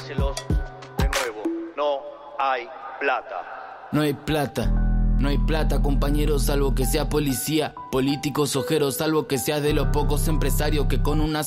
Díselos de nuevo, no hay plata. No hay plata, no hay plata, compañeros, salvo que sea policía, políticos ojeros, salvo que sea de los pocos empresarios que con una